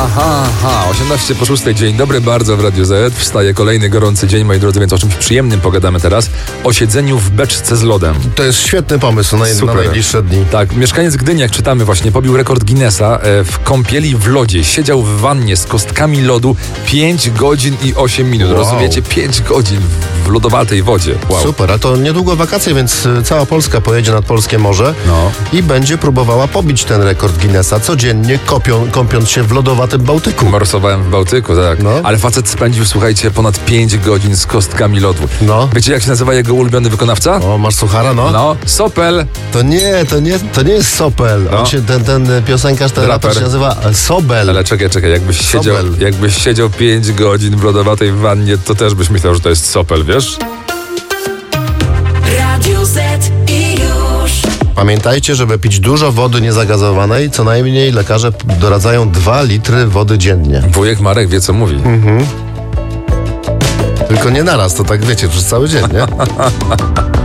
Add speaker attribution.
Speaker 1: Aha, 18 po 6. Dzień dobry, bardzo w Radiu Z. Wstaje kolejny gorący dzień, moi drodzy, więc o czymś przyjemnym pogadamy teraz. O siedzeniu w beczce z lodem.
Speaker 2: To jest świetny pomysł na najbliższe dni.
Speaker 1: Tak, mieszkaniec Gdyni, jak czytamy właśnie, pobił rekord Guinnessa w kąpieli w lodzie. Siedział w wannie z kostkami lodu 5 godzin i 8 minut.
Speaker 2: Wow.
Speaker 1: Rozumiecie? 5 godzin w lodowatej wodzie. Wow.
Speaker 2: Super, a to niedługo wakacje, więc cała Polska pojedzie nad polskie morze i będzie próbowała pobić ten rekord Guinnessa codziennie, kąpiąc się w lodowatym Bałtyku.
Speaker 1: Morsowałem w Bałtyku, tak.
Speaker 2: No.
Speaker 1: Ale facet spędził, słuchajcie, ponad 5 godzin z kostkami lodu.
Speaker 2: No.
Speaker 1: Wiecie, jak się nazywa jego ulubiony wykonawca?
Speaker 2: O, masz suchara, no?
Speaker 1: No, Sopel.
Speaker 2: To nie jest Sopel.
Speaker 1: No.
Speaker 2: On się, ten piosenkarz, ten raper się nazywa Sobel.
Speaker 1: Ale czekaj, jakbyś siedział 5 godzin w lodowatej wannie, to też byś myślał, że to jest Sopel, wiesz?
Speaker 3: Radio Z i już.
Speaker 2: Pamiętajcie, żeby pić dużo wody niezagazowanej, co najmniej lekarze doradzają 2 litry wody dziennie.
Speaker 1: Wujek Marek wie, co mówi.
Speaker 2: Tylko nie naraz, to tak wiecie, przez cały dzień, nie?